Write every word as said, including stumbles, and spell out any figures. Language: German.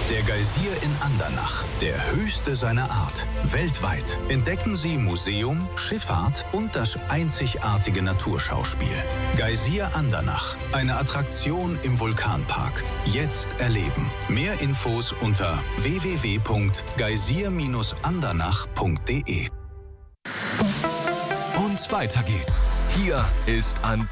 Der Geysir in Andernach, der höchste seiner Art. Weltweit entdecken Sie Museum, Schifffahrt und das einzigartige Naturschauspiel. Geysir Andernach, eine Attraktion im Vulkanpark. Jetzt erleben. Mehr Infos unter w w w punkt geysir andernach punkt de. Und weiter geht's. Hier ist Antenne.